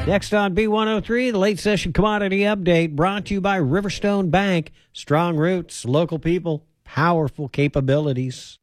Next on B103, the late session commodity update brought to you by Riverstone Bank. Strong roots, local people, powerful capabilities.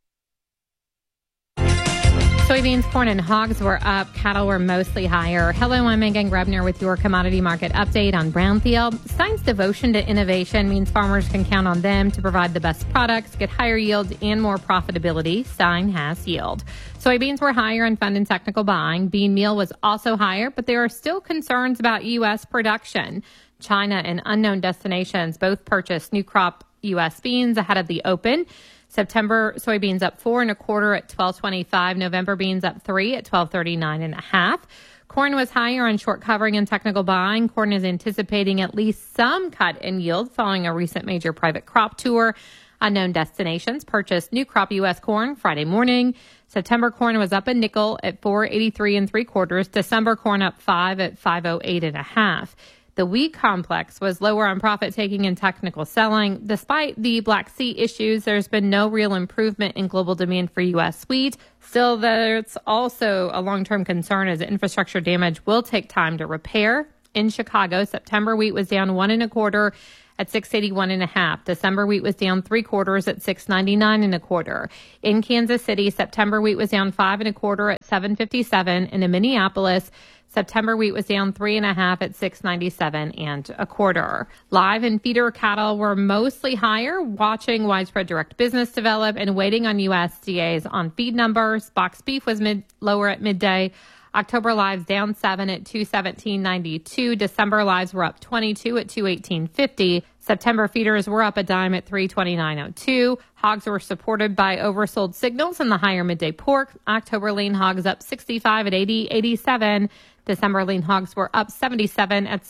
Soybeans, corn, and hogs were up. Cattle were mostly higher. Hello, I'm Megan Grebner with your commodity market update on Brownfield. Stein's devotion to innovation means farmers can count on them to provide the best products, get higher yields, and more profitability. Stein has yield. Soybeans were higher in fund and technical buying. Bean meal was also higher, but there are still concerns about U.S. production. China and unknown destinations both purchased new crop U.S. beans ahead of the open. September soybeans up 4 1/4 at $12.25. November beans up 3 at $12.39 1/2. Corn was higher on short covering and technical buying. Corn is anticipating at least some cut in yield following a recent major private crop tour. Unknown destinations purchased new crop U.S. corn Friday morning. September corn was up a nickel at $4.83 3/4. December corn up 5 at $5.08 1/2. The wheat complex was lower on profit-taking and technical selling. Despite the Black Sea issues, there's been no real improvement in global demand for U.S. wheat. Still, there's also a long-term concern as infrastructure damage will take time to repair. In Chicago, September wheat was down 1 1/4 at $6.81 1/2. December wheat was down 3/4 at $6.99 1/4. In Kansas City, September wheat was down 5 1/4 at $7.57. And in Minneapolis, September wheat was down 3 1/2 at $6.97 1/4. Live and feeder cattle were mostly higher, watching widespread direct business develop and waiting on USDA's on feed numbers. Box beef was lower at midday. October lives down 7 at $217.92. December lives were up 22 at $218.50. September feeders were up a dime at $329.02. Hogs were supported by oversold signals in the higher midday pork. October lean hogs up 65 at $80.87. December lean hogs were up 77 at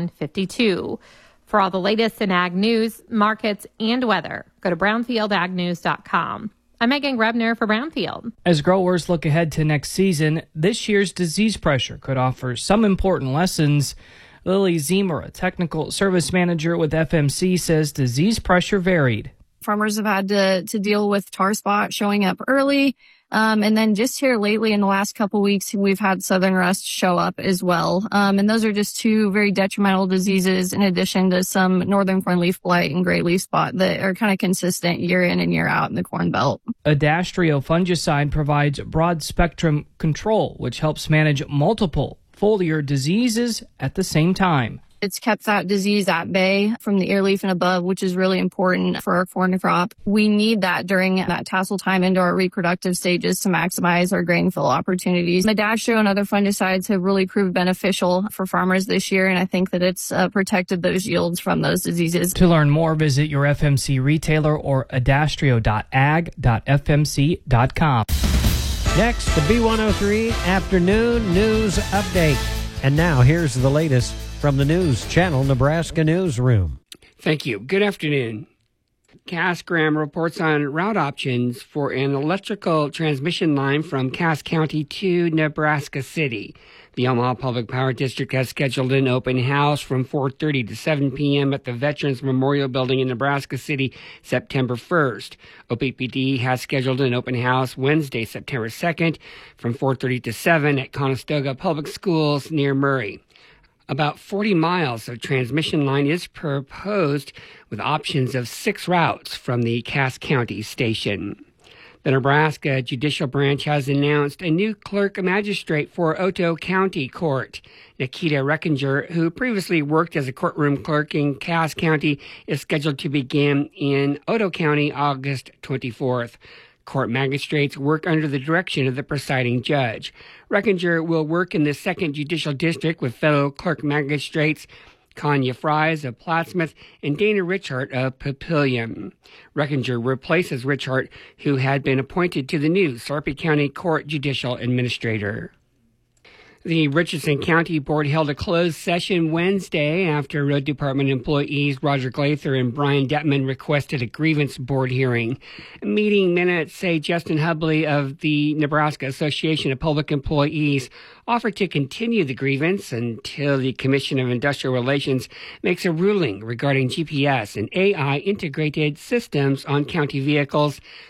$71.52. For all the latest in ag news, markets, and weather, go to brownfieldagnews.com. I'm Megan Grebner for Brownfield. As growers look ahead to next season, this year's disease pressure could offer some important lessons. Lily Zemer, a technical service manager with FMC, says disease pressure varied. Farmers have had to deal with tar spot showing up early. And then just here lately in the last couple weeks, we've had southern rust show up as well. And those are just two very detrimental diseases in addition to some northern corn leaf blight and gray leaf spot that are kind of consistent year in and year out in the Corn Belt. Adastrio fungicide provides broad spectrum control, which helps manage multiple foliar diseases at the same time. It's kept that disease at bay from the ear leaf and above, which is really important for our corn crop. We need that during that tassel time into our reproductive stages to maximize our grain fill opportunities. Adastrio and other fungicides have really proved beneficial for farmers this year, and I think that it's protected those yields from those diseases. To learn more, visit your FMC retailer or adastrio.ag.fmc.com. Next, the B103 Afternoon News Update. And now, here's the latest from the News Channel Nebraska Newsroom. Thank you. Good afternoon. Cass Graham reports on route options for an electrical transmission line from Cass County to Nebraska City. The Omaha Public Power District has scheduled an open house from 4:30 to 7 p.m. at the Veterans Memorial Building in Nebraska City, September 1st. OPPD has scheduled an open house Wednesday, September 2nd, from 4:30 to 7 at Conestoga Public Schools near Murray. About 40 miles of transmission line is proposed with options of 6 routes from the Cass County station. The Nebraska Judicial Branch has announced a new clerk magistrate for Otto County Court. Nikita Reckinger, who previously worked as a courtroom clerk in Cass County, is scheduled to begin in Otto County August 24th. Court magistrates work under the direction of the presiding judge. Reckinger will work in the 2nd Judicial District with fellow clerk magistrates Kanya Fries of Plattsmouth and Dana Richart of Papillion. Reckinger replaces Richart, who had been appointed to the new Sarpy County Court Judicial Administrator. The Richardson County Board held a closed session Wednesday after Road Department employees Roger Glather and Brian Detman requested a grievance board hearing. Meeting minutes say Justin Hubley of the Nebraska Association of Public Employees offered to continue the grievance until the Commission of Industrial Relations makes a ruling regarding GPS and AI integrated systems on county vehicles.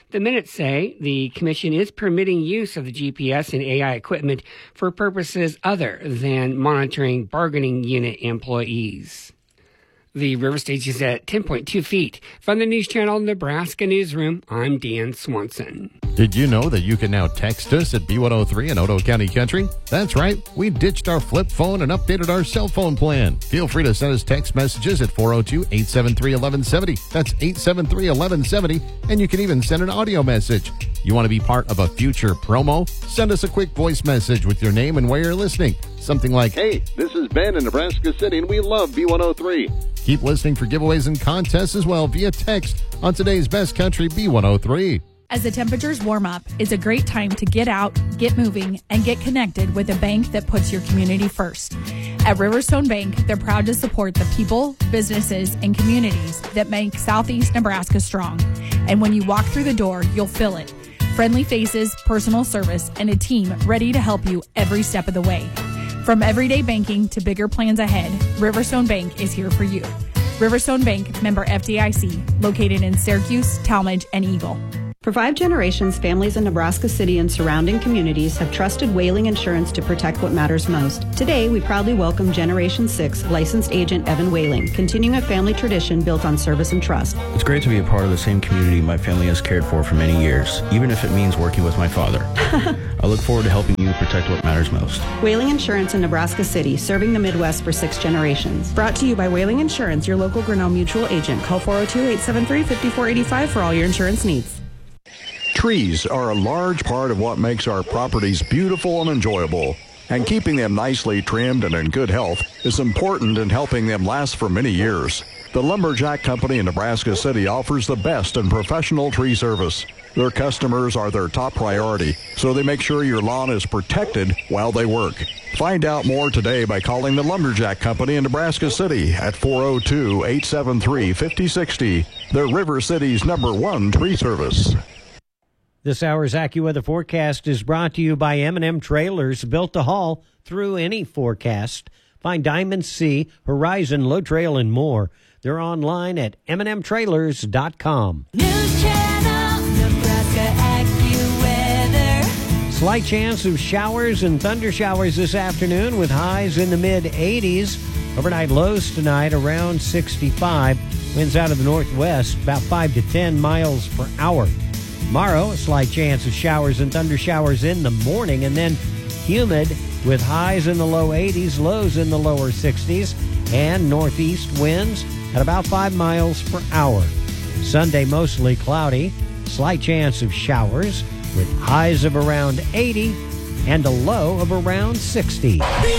The minutes say the commission is permitting use of the GPS and AI equipment for purposes other than monitoring bargaining unit employees. The river stage is at 10.2 feet. From the News Channel Nebraska Newsroom, I'm Dan Swanson. Did you know that you can now text us at B103 in Otoe County Country? That's right. We ditched our flip phone and updated our cell phone plan. Feel free to send us text messages at 402-873-1170. That's 873-1170. And you can even send an audio message. You want to be part of a future promo? Send us a quick voice message with your name and where you're listening. Something like, "Hey, this is Ben in Nebraska City and we love B103. Keep listening for giveaways and contests as well via text on today's Best Country B103. As the temperatures warm up, it's a great time to get out, get moving, and get connected with a bank that puts your community first. At Riverstone Bank, they're proud to support the people, businesses, and communities that make Southeast Nebraska strong. And when you walk through the door, you'll feel it. Friendly faces, personal service, and a team ready to help you every step of the way. From everyday banking to bigger plans ahead, Riverstone Bank is here for you. Riverstone Bank, member FDIC, located in Syracuse, Talmadge, and Eagle. For 5 generations, families in Nebraska City and surrounding communities have trusted Whaling Insurance to protect what matters most. Today, we proudly welcome Generation 6 licensed agent Evan Whaling, continuing a family tradition built on service and trust. It's great to be a part of the same community my family has cared for many years, even if it means working with my father. I look forward to helping you protect what matters most. Whaling Insurance in Nebraska City, serving the Midwest for 6 generations. Brought to you by Whaling Insurance, your local Grinnell Mutual agent. Call 402-873-5485 for all your insurance needs. Trees are a large part of what makes our properties beautiful and enjoyable, and keeping them nicely trimmed and in good health is important in helping them last for many years. The Lumberjack Company in Nebraska City offers the best in professional tree service. Their customers are their top priority, so they make sure your lawn is protected while they work. Find out more today by calling the Lumberjack Company in Nebraska City at 402-873-5060. They're River City's #1 tree service. This hour's AccuWeather forecast is brought to you by M&M Trailers, built to haul through any forecast. Find Diamond C, Horizon, Low Trail, and more. They're online at mnmtrailers.com. News Channel, Nebraska AccuWeather. Slight chance of showers and thunder showers this afternoon with highs in the mid-80s. Overnight lows tonight around 65. Winds out of the northwest about 5 to 10 miles per hour. Tomorrow, a slight chance of showers and thunder showers in the morning, and then humid with highs in the low 80s, lows in the lower 60s, and northeast winds at about 5 miles per hour. Sunday, mostly cloudy, slight chance of showers with highs of around 80 and a low of around 60.